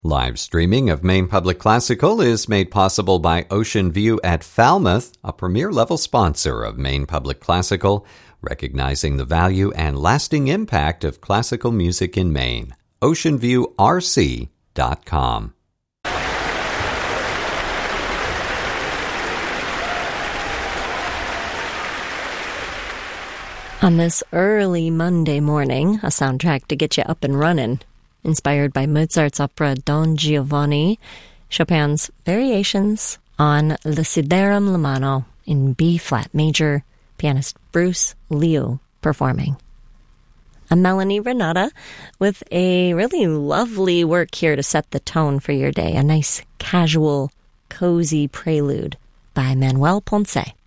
Live streaming of Maine Public Classical is made possible by Ocean View at Falmouth, a premier-level sponsor of Maine Public Classical, recognizing the value and lasting impact of classical music in Maine. OceanViewRC.com. On this early Monday morning, a soundtrack to get you up and running. Inspired by Mozart's opera Don Giovanni, Chopin's Variations on Desiderum Lamano in B-flat major, pianist Bruce Liu performing. I'm Melanie Renata with a really lovely work here to set the tone for your day, a nice, casual, cozy prelude by Manuel Ponce.